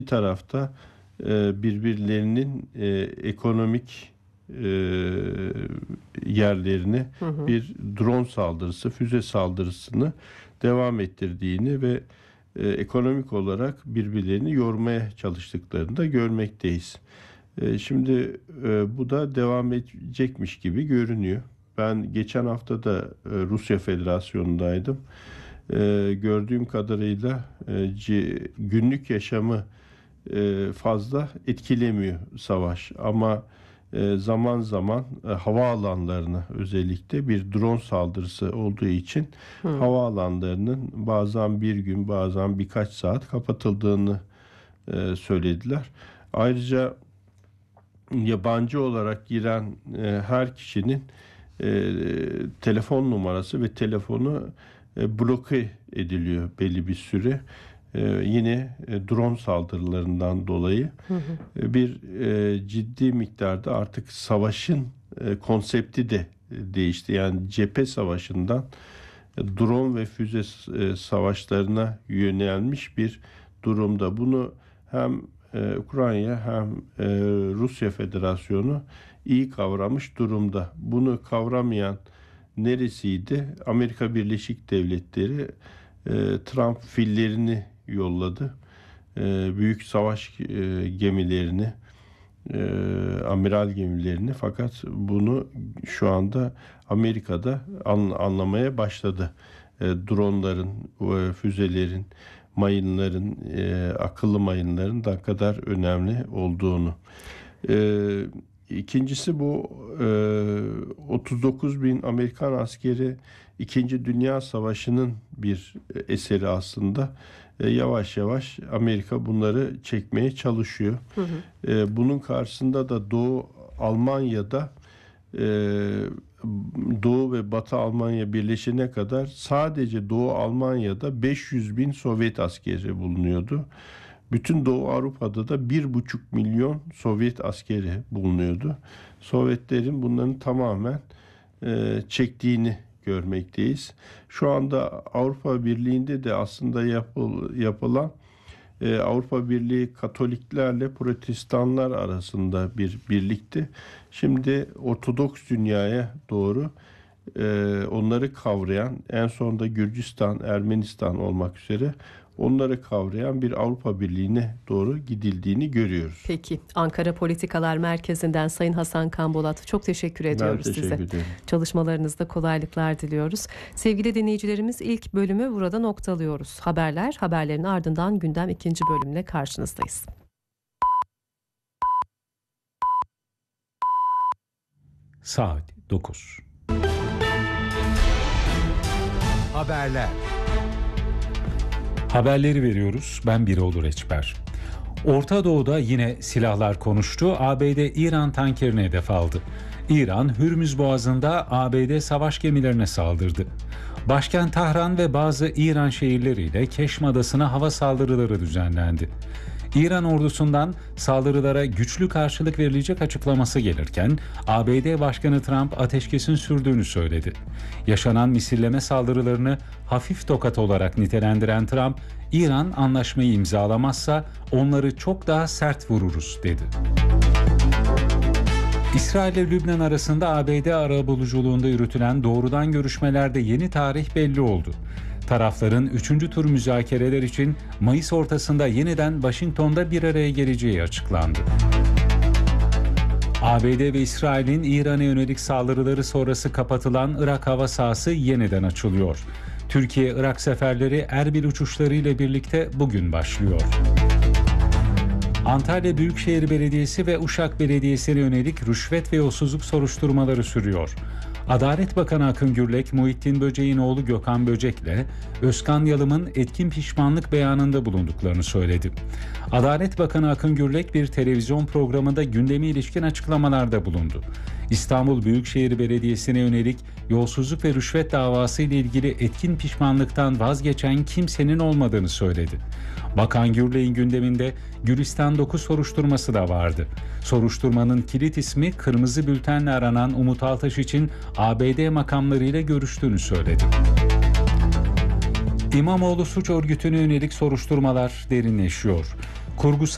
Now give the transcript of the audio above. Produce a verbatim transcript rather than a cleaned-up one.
bir tarafta e, birbirlerinin e, ekonomik e, yerlerini Hı hı. bir drone saldırısı, füze saldırısını devam ettirdiğini ve e, ekonomik olarak birbirlerini yormaya çalıştıklarını da görmekteyiz. E, şimdi e, bu da devam edecekmiş gibi görünüyor. Ben geçen hafta da e, Rusya Federasyonu'ndaydım. E, gördüğüm kadarıyla e, c- günlük yaşamı e, fazla etkilemiyor savaş. Ama e, zaman zaman e, havaalanlarına özellikle bir drone saldırısı olduğu için Hı. havaalanlarının bazen bir gün bazen birkaç saat kapatıldığını e, söylediler. Ayrıca yabancı olarak giren e, her kişinin e, telefon numarası ve telefonu e, bloke ediliyor belli bir süre. E, yine e, drone saldırılarından dolayı Hı hı. e, bir e, ciddi miktarda artık savaşın e, konsepti de e, değişti. Yani cephe savaşından e, drone ve füze e, savaşlarına yönelmiş bir durumda. Bunu hem e, Ukrayna hem e, Rusya Federasyonu iyi kavramış durumda. Bunu kavramayan neresiydi? Amerika Birleşik Devletleri e, Trump fillerini yolladı. E, büyük savaş e, gemilerini, e, amiral gemilerini, fakat bunu şu anda Amerika'da an- anlamaya başladı. E, dronların, e, füzelerin, mayınların, e, akıllı mayınların ne kadar önemli olduğunu. E, ikincisi bu e, otuz dokuz bin Amerikan askeri İkinci Dünya Savaşı'nın bir eseri aslında. E, yavaş yavaş Amerika bunları çekmeye çalışıyor. Hı hı. E, bunun karşısında da Doğu Almanya'da e, Doğu ve Batı Almanya birleşene kadar sadece Doğu Almanya'da beş yüz bin Sovyet askeri bulunuyordu. Bütün Doğu Avrupa'da da bir buçuk milyon Sovyet askeri bulunuyordu. Sovyetlerin bunların tamamen e, çektiğini görmekteyiz. Şu anda Avrupa Birliği'nde de aslında yapıl, yapılan e, Avrupa Birliği Katoliklerle Protestanlar arasında bir birlikti. Şimdi Ortodoks dünyaya doğru e, onları kavrayan, en sonunda Gürcistan, Ermenistan olmak üzere onları kavrayan bir Avrupa Birliği'ne doğru gidildiğini görüyoruz. Peki. Ankara Politikalar Merkezi'nden Sayın Hasan Kambolat, çok teşekkür Ben ediyoruz teşekkür size. ederim. Çalışmalarınızda kolaylıklar diliyoruz. Sevgili dinleyicilerimiz, ilk bölümü burada noktalıyoruz. Haberler, haberlerin ardından gündem ikinci bölümle karşınızdayız. Saat dokuz. Haberler. Haberleri veriyoruz. Ben Birol Reçber. Orta Doğu'da yine silahlar konuştu. A B D İran tankerine hedef aldı. İran, Hürmüz Boğazı'nda A B D savaş gemilerine saldırdı. Başkent Tahran ve bazı İran şehirleriyle Keşm Adası'na hava saldırıları düzenlendi. İran ordusundan saldırılara güçlü karşılık verilecek açıklaması gelirken A B D Başkanı Trump ateşkesin sürdüğünü söyledi. Yaşanan misilleme saldırılarını hafif tokat olarak nitelendiren Trump, İran anlaşmayı imzalamazsa onları çok daha sert vururuz dedi. İsrail ile Lübnan arasında A B D arabuluculuğunda yürütülen doğrudan görüşmelerde yeni tarih belli oldu. Tarafların üçüncü tur müzakereler için Mayıs ortasında yeniden Washington'da bir araya geleceği açıklandı. A B D ve İsrail'in İran'a yönelik saldırıları sonrası kapatılan Irak hava sahası yeniden açılıyor. Türkiye-Irak seferleri Erbil uçuşları ile birlikte bugün başlıyor. Antalya Büyükşehir Belediyesi ve Uşak Belediyesi'ne yönelik rüşvet ve yolsuzluk soruşturmaları sürüyor. Adalet Bakanı Akın Gürlek, Muhittin Böcek'in oğlu Gökhan Böcek'le Özkan Yalım'ın etkin pişmanlık beyanında bulunduklarını söyledi. Adalet Bakanı Akın Gürlek bir televizyon programında gündeme ilişkin açıklamalarda bulundu. İstanbul Büyükşehir Belediyesi'ne yönelik yolsuzluk ve rüşvet davası ile ilgili etkin pişmanlıktan vazgeçen kimsenin olmadığını söyledi. Bakan Gürlek'in gündeminde Gülistan dokuz soruşturması da vardı. Soruşturmanın kilit ismi kırmızı bültenle aranan Umut Altaş için A B D makamlarıyla görüştüğünü söyledi. İmamoğlu suç örgütüne yönelik soruşturmalar derinleşiyor. Kurgusal